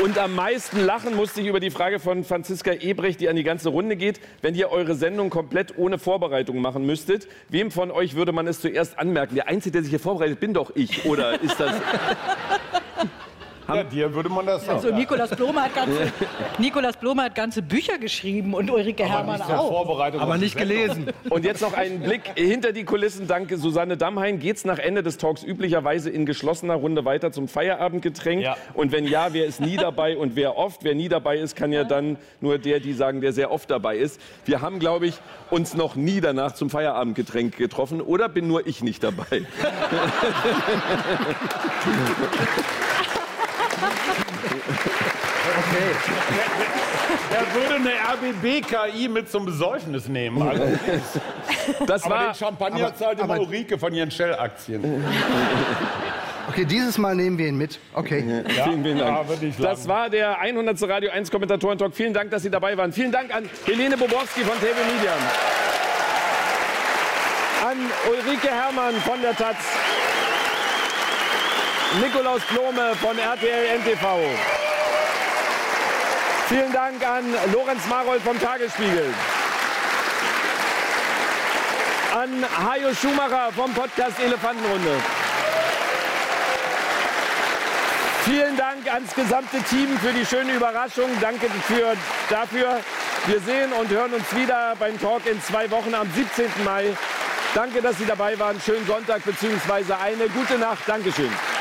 Und am meisten lachen musste ich über die Frage von Franziska Ebrecht, die an die ganze Runde geht. Wenn ihr eure Sendung komplett ohne Vorbereitung machen müsstet, wem von euch würde man es zuerst anmerken? Der Einzige, der sich hier vorbereitet, bin doch ich. Oder ist das... Ja, dir würde man das sagen. Also Nikolaus Blome hat ganze Bücher geschrieben und Ulrike Herrmann auch. Aber nicht gelesen. Und jetzt noch einen Blick hinter die Kulissen. Dank Susanne Damhain geht's nach Ende des Talks üblicherweise in geschlossener Runde weiter zum Feierabendgetränk. Ja. Und wenn ja, wer ist nie dabei und wer oft? Wer nie dabei ist, kann ja dann nur die sagen, der sehr oft dabei ist. Wir haben, glaube ich, uns noch nie danach zum Feierabendgetränk getroffen. Oder bin nur ich nicht dabei? Okay. Er würde eine RBB-KI mit zum Besäufnis nehmen. Also, das aber war, den Champagner zahlt immer Ulrike von ihren Shell-Aktien. Okay, dieses Mal nehmen wir ihn mit. Okay. Ja, vielen Dank. Ja, das war der 100. Radio 1 Kommentatoren-Talk. Vielen Dank, dass Sie dabei waren. Vielen Dank an Helene Boborski von TV Media. An Ulrike Herrmann von der Taz. Nikolaus Blome von RTL NTV. Vielen Dank an Lorenz Marold vom Tagesspiegel. An Hajo Schumacher vom Podcast Elefantenrunde. Vielen Dank ans gesamte Team für die schöne Überraschung. Danke dafür. Wir sehen und hören uns wieder beim Talk in 2 Wochen am 17. Mai. Danke, dass Sie dabei waren. Schönen Sonntag bzw. eine gute Nacht. Dankeschön.